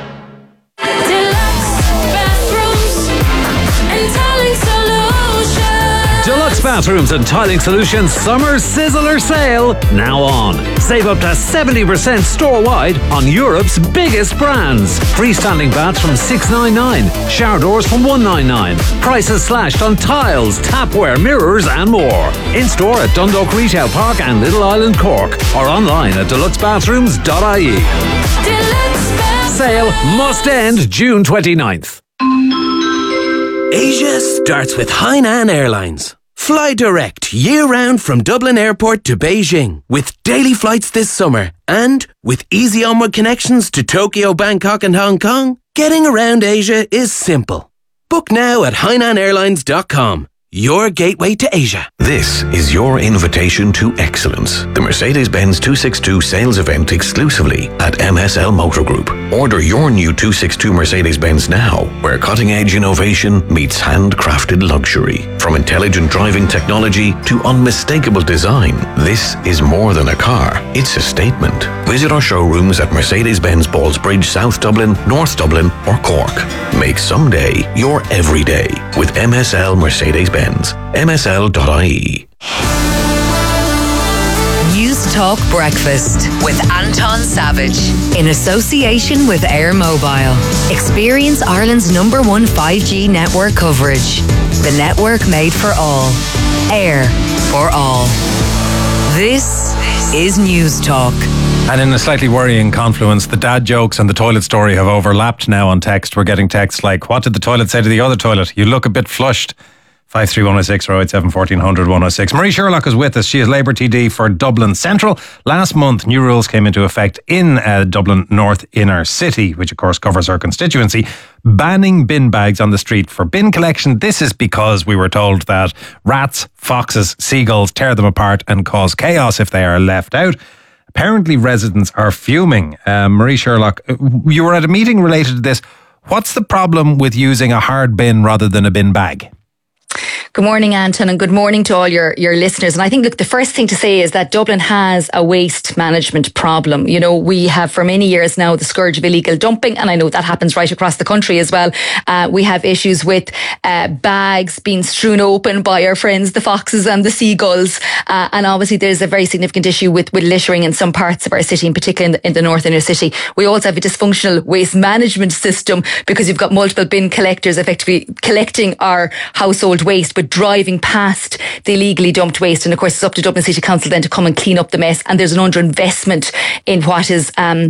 Deluxe Bathrooms and Tiling Solutions Summer Sizzler Sale now on. Save up to seventy percent store-wide on Europe's biggest brands. Freestanding baths from six ninety-nine, shower doors from one ninety-nine. Prices slashed on tiles, tapware, mirrors and more. In-store at Dundalk Retail Park and Little Island Cork, or online at deluxe bathrooms dot I E. Sale must end June twenty-ninth. Asia starts with Hainan Airlines. Fly direct year-round from Dublin Airport to Beijing with daily flights this summer. And with easy onward connections to Tokyo, Bangkok and Hong Kong, getting around Asia is simple. Book now at hainan airlines dot com. Your gateway to Asia. This is your invitation to excellence. The Mercedes-Benz two sixty-two sales event exclusively at M S L Motor Group. Order your new two sixty-two Mercedes-Benz now, where cutting-edge innovation meets handcrafted luxury. From intelligent driving technology to unmistakable design, this is more than a car. It's a statement. Visit our showrooms at Mercedes-Benz Ballsbridge, South Dublin, North Dublin or Cork. Make someday your everyday with M S L Mercedes-Benz. M S L dot I E. News Talk Breakfast with Anton Savage in association with Air Mobile. Experience Ireland's number one five G network coverage. The network made for all. Air for all. This is News Talk. And in a slightly worrying confluence, the dad jokes and the toilet story have overlapped now on text. We're getting texts like, what did the toilet say to the other toilet? You look a bit flushed. five three one oh six or oh eight seven fourteen hundred one oh six. Marie Sherlock is with us. She is Labour T D for Dublin Central. Last month, new rules came into effect in uh, Dublin North Inner City, which of course covers her constituency, banning bin bags on the street for bin collection. This is because we were told that rats, foxes, seagulls tear them apart and cause chaos if they are left out. Apparently residents are fuming. Uh, Marie Sherlock, you were at a meeting related to this. What's the problem with using a hard bin rather than a bin bag? Good morning, Anton, and good morning to all your, your listeners. And I think, look, the first thing to say is that Dublin has a waste management problem. You know, we have for many years now the scourge of illegal dumping, and I know that happens right across the country as well. Uh, we have issues with uh, bags being strewn open by our friends, the foxes and the seagulls. Uh, and obviously there's a very significant issue with, with littering in some parts of our city, in particular in the, in the North Inner City. We also have a dysfunctional waste management system because you've got multiple bin collectors effectively collecting our household waste, but driving past the illegally dumped waste. And of course, it's up to Dublin City Council then to come and clean up the mess. And there's an underinvestment in what is um,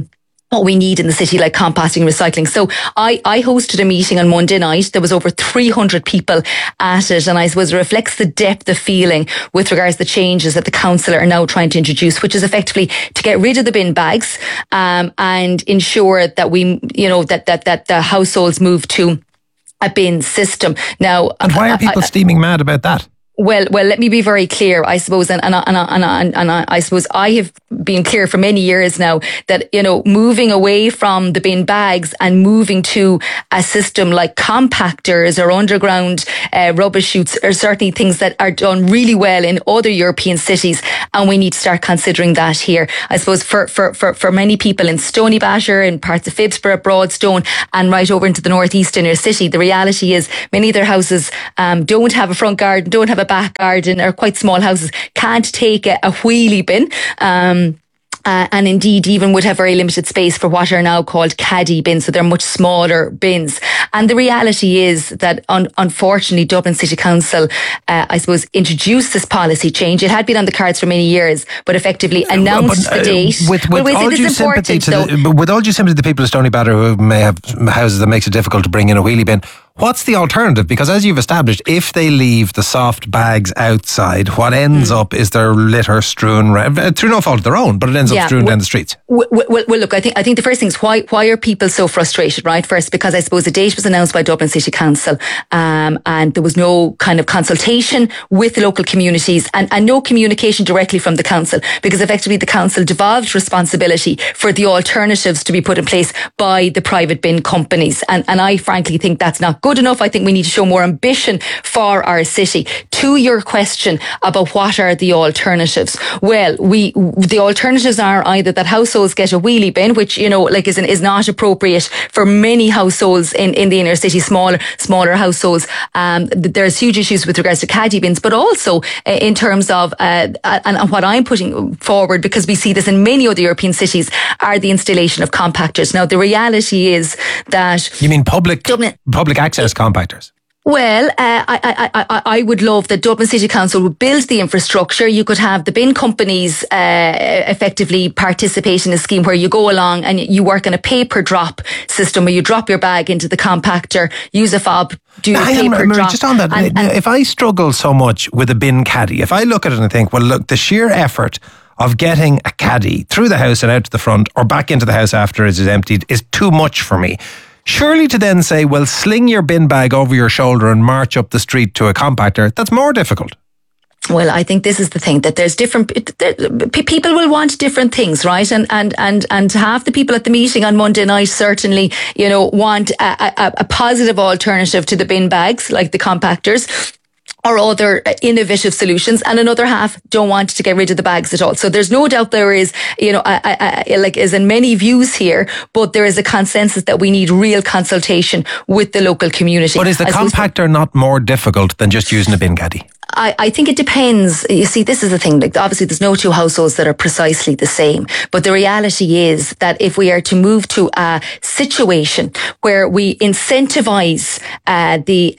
what we need in the city, like composting and recycling. So I, I hosted a meeting on Monday night. There was over three hundred people at it, and I suppose it reflects the depth of feeling with regards to the changes that the council are now trying to introduce, which is effectively to get rid of the bin bags um, and ensure that we, you know, that that that the households move to a bin system. Now, and why are people I, I, steaming mad about that? Well, well, let me be very clear, I suppose, and, and, and, and, and, and I suppose I have been clear for many years now that, you know, moving away from the bin bags and moving to a system like compactors or underground uh, rubbish chutes are certainly things that are done really well in other European cities, and we need to start considering that here. I suppose for, for, for, for many people in Stoneybatter, in parts of Phibsborough, Broadstone, and right over into the northeast inner city, the reality is many of their houses um, don't have a front garden, don't have a back garden, or quite small houses, can't take a, a wheelie bin. Um, Uh, and indeed even would have very limited space for what are now called caddy bins, so they're much smaller bins. And the reality is that un- unfortunately Dublin City Council, uh, I suppose, introduced this policy change. It had been on the cards for many years, but effectively announced but, uh, the date. With, with, well, all due sympathy to the, with all due sympathy to the people of Stoneybatter who may have houses that makes it difficult to bring in a wheelie bin, what's the alternative? Because as you've established, if they leave the soft bags outside, what ends mm. up is their litter strewn around, through no fault of their own, but it ends up yeah, strewn well, down the streets. Well, well, well, look, I think I think the first thing is why why are people so frustrated, right? First, because I suppose the date was announced by Dublin City Council, um, and there was no kind of consultation with the local communities, and, and no communication directly from the council, because effectively the council devolved responsibility for the alternatives to be put in place by the private bin companies, and and I frankly think that's not good enough. I think we need to show more ambition for our city. To your question about what are the alternatives, well, we the alternatives are either that households get a wheelie bin, which, you know, like is, is not appropriate for many households in, in the inner city, smaller smaller households. Um, there's huge issues with regards to caddy bins, but also uh, in terms of uh, and, and what I'm putting forward, because we see this in many other European cities, are the installation of compactors. Now, the reality is that you mean public Dublin, public access compactors. Well, uh, I, I, I, I would love that Dublin City Council would build the infrastructure. You could have the bin companies uh, effectively participate in a scheme where you go along and you work on a paper drop system where you drop your bag into the compactor, use a fob, do a paper on, drop. Just on that, and, and if I struggle so much with a bin caddy, if I look at it and think, well, look, the sheer effort of getting a caddy through the house and out to the front or back into the house after it is emptied is too much for me. Surely to then say, well, sling your bin bag over your shoulder and march up the street to a compactor, that's more difficult. Well, I think this is the thing, that there's different, there, people will want different things, right? And, and, and, and half the people at the meeting on Monday night certainly, you know, want a, a, a positive alternative to the bin bags, like the compactors, or other innovative solutions, and another half don't want to get rid of the bags at all. So there's no doubt there is, you know, I, I, I, like is in many views here, but there is a consensus that we need real consultation with the local community. But is the compactor not more difficult than just using a bin caddy? I, I think it depends. You see, this is the thing. Like, obviously, there's no two households that are precisely the same. But the reality is that if we are to move to a situation where we incentivize uh, the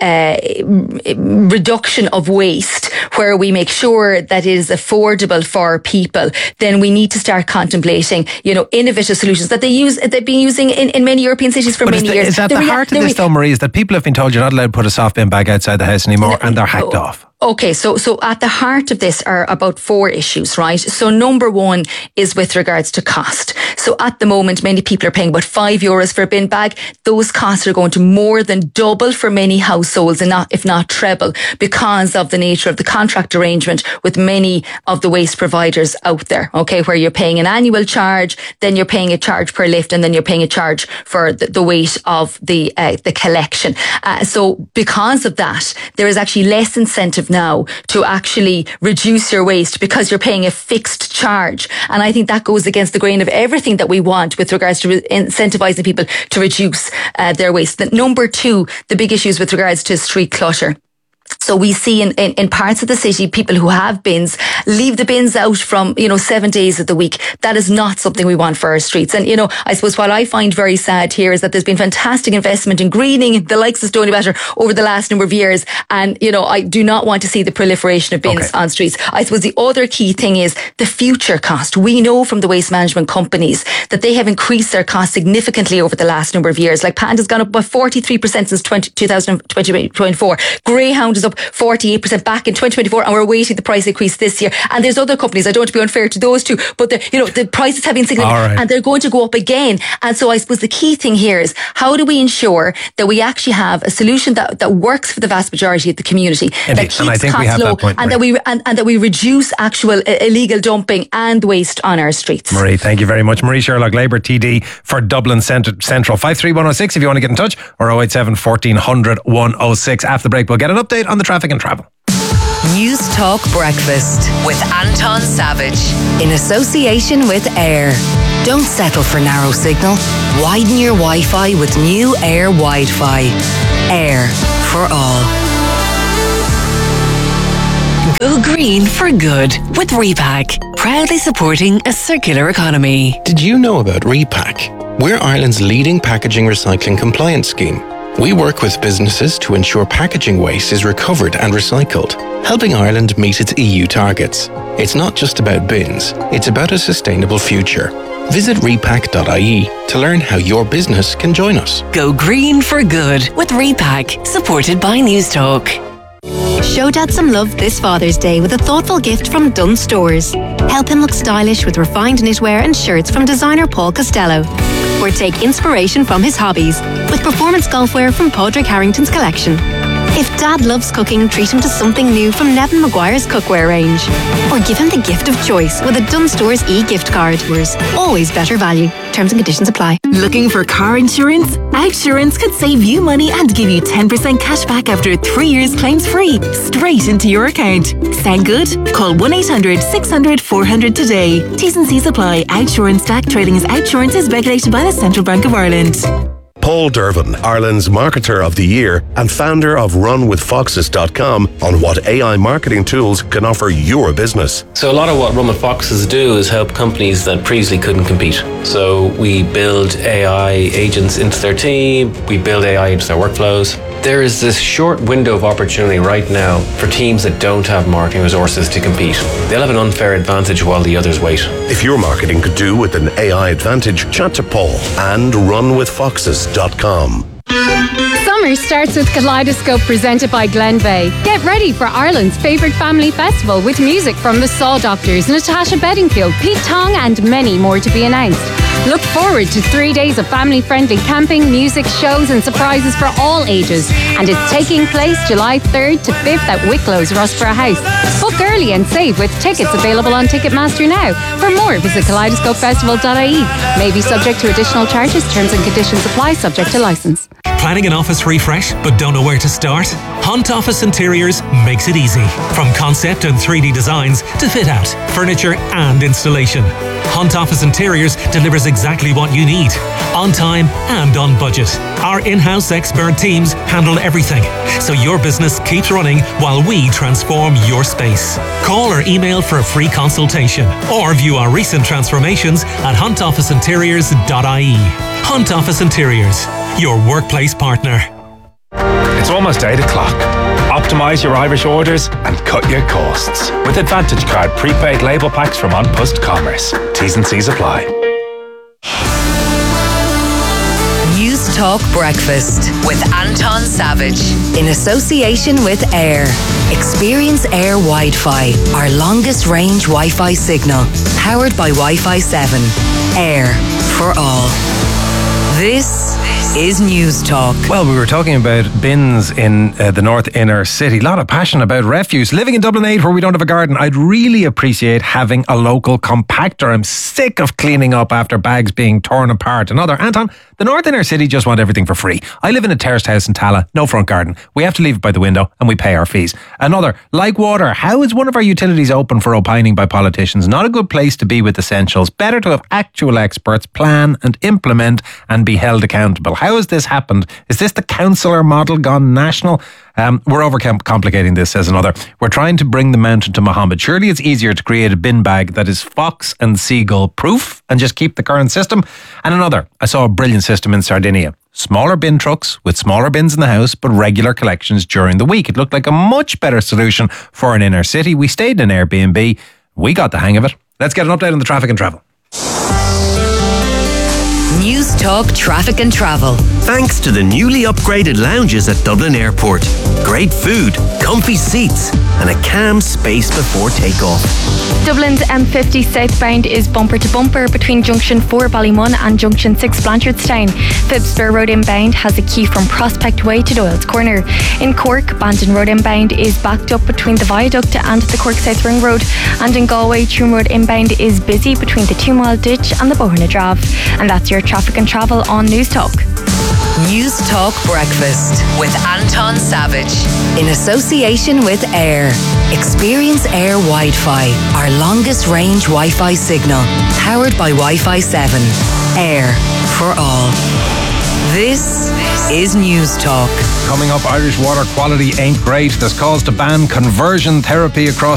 uh, reduction of waste, where we make sure that it is affordable for people, then we need to start contemplating, you know, innovative solutions that they use. They've been using in, in many European cities for but many is the, years. Is that the, the rea- heart of this, though, Marie? Is that people have been told you're not allowed to put a soft bin bag outside the house anymore, and they're hacked oh. off. Okay, so so at the heart of this are about four issues, right? So number one is with regards to cost. So at the moment, many people are paying about five euros for a bin bag. Those costs are going to more than double for many households, and not if not treble, because of the nature of the contract arrangement with many of the waste providers out there. Okay, where you're paying an annual charge, then you're paying a charge per lift, and then you're paying a charge for the, the weight of the uh, the collection. Uh, so because of that, there is actually less incentive now to actually reduce your waste because you're paying a fixed charge. And I think that goes against the grain of everything that we want with regards to re- incentivizing people to reduce uh, their waste. The, number two, the big issues with regards to street clutter. So we see in, in, in parts of the city, people who have bins leave the bins out from, you know, seven days of the week. That is not something we want for our streets. And, you know, I suppose what I find very sad here is that there's been fantastic investment in greening the likes of Stony Batter over the last number of years. And, you know, I do not want to see the proliferation of bins okay. on streets. I suppose the other key thing is the future cost. We know from the waste management companies that they have increased their costs significantly over the last number of years. Like Panda's gone up by forty-three percent since twenty twenty-four. Greyhound is up forty-eight percent back in twenty twenty-four, and we're awaiting the price increase this year. And there's other companies, I don't want to be unfair to those two, but the, you know, the prices have been significant right. and they're going to go up again. And so I suppose the key thing here is how do we ensure that we actually have a solution that, that works for the vast majority of the community, Indeed. that keeps and I think costs we have low, that point, and that we and, and that we reduce actual uh, illegal dumping and waste on our streets. Marie, thank you very much. Marie Sherlock, Labour T D for Dublin Central. five three one oh six if you want to get in touch, or oh eight seven, fourteen hundred, one oh six. After the break, we'll get an update on the traffic and travel. News Talk Breakfast with Anton Savage in association with Air. Don't settle for narrow signal. Widen your Wi-Fi with new Air Wi-Fi. Air for all. Go green for good with Repack, proudly supporting a circular economy. Did you know about Repack? We're Ireland's leading packaging recycling compliance scheme. We work with businesses to ensure packaging waste is recovered and recycled, helping Ireland meet its E U targets. It's not just about bins, it's about a sustainable future. Visit repack dot I E to learn how your business can join us. Go green for good with Repack, supported by News Talk. Show Dad some love this Father's Day with a thoughtful gift from Dunnes Stores. Help him look stylish with refined knitwear and shirts from designer Paul Costello. Or take inspiration from his hobbies with performance golfwear from Padraig Harrington's collection. If Dad loves cooking, treat him to something new from Nevin Maguire's cookware range. Or give him the gift of choice with a Dunnes Stores e-gift card. Always better value. Terms and conditions apply. Looking for car insurance? Outsurance could save you money and give you ten percent cash back after three years claims free, straight into your account. Sound good? Call one eight hundred, six hundred, four hundred today. T's and C's apply. Outsurance D A C trading as Outsurance is regulated by the Central Bank of Ireland. Paul Dervin, Ireland's Marketer of the Year and founder of run with foxes dot com, on what A I marketing tools can offer your business. So a lot of what Run with Foxes do is help companies that previously couldn't compete. So we build A I agents into their team, we build A I into their workflows. There is this short window of opportunity right now for teams that don't have marketing resources to compete. They'll have an unfair advantage while the others wait. If your marketing could do with an A I advantage, chat to Paul and run with foxes dot com. Summer starts with Kaleidoscope presented by Glenveigh. Get ready for Ireland's favourite family festival with music from the Saw Doctors, Natasha Bedingfield, Pete Tong and many more to be announced. Look forward to three days of family-friendly camping, music, shows and surprises for all ages. And it's taking place July third to fifth at Wicklow's Rossborough House. Book early and save with tickets available on Ticketmaster now. For more, visit kaleidoscope festival dot I E. May be subject to additional charges. Terms and conditions apply, subject to licence. Planning an office refresh but don't know where to start? Hunt Office Interiors makes it easy. From concept and three D designs to fit out, furniture and installation. Hunt Office Interiors delivers exactly what you need, on time and on budget. Our in-house expert teams handle everything, so your business keeps running while we transform your space. Call or email for a free consultation, or view our recent transformations at hunt office interiors dot I E. Hunt Office Interiors, your workplace partner. It's almost eight o'clock. Optimise your Irish orders and cut your costs with Advantage Card prepaid label packs from An Post Commerce. T's and C's apply. News Talk Breakfast with Anton Savage in association with Air. Experience Air Wi-Fi, our longest range Wi-Fi signal, powered by Wi-Fi seven. Air for all. This is News Talk. Well, we were talking about bins in uh, the North Inner City. A lot of passion about refuse. Living in Dublin eight where we don't have a garden, I'd really appreciate having a local compactor. I'm sick of cleaning up after bags being torn apart. Another, Anton, the North Inner City just want everything for free. I live in a terraced house in Tala, no front garden. We have to leave it by the window and we pay our fees. Another, like water, how is one of our utilities open for opining by politicians? Not a good place to be with essentials. Better to have actual experts plan and implement and be held accountable. How How has this happened? Is this the councillor model gone national? Um, we're overcomplicating this, says another. We're trying to bring the mountain to Muhammad. Surely it's easier to create a bin bag that is fox and seagull proof and just keep the current system. And another, I saw a brilliant system in Sardinia. Smaller bin trucks with smaller bins in the house, but regular collections during the week. It looked like a much better solution for an inner city. We stayed in an Airbnb. We got the hang of it. Let's get an update on the traffic and travel. News Talk Traffic and Travel. Thanks to the newly upgraded lounges at Dublin Airport. Great food, comfy seats, and a calm space before takeoff. Dublin's M fifty southbound is bumper to bumper between Junction four Ballymun and Junction six Blanchardstown. Phibsborough Road inbound has a queue from Prospect Way to Doyle's Corner. In Cork, Bandon Road inbound is backed up between the Viaduct and the Cork South Ring Road. And in Galway, Troon Road inbound is busy between the Two Mile Ditch and the Boherne Drave. And that's your traffic and travel on News Talk. News Talk Breakfast with Anton Savage in association with Air. Experience Air Wi-Fi, our longest range Wi-Fi signal, powered by Wi-Fi seven. Air for all. This is News Talk. Coming up, Irish water quality ain't great. There's calls to ban conversion therapy across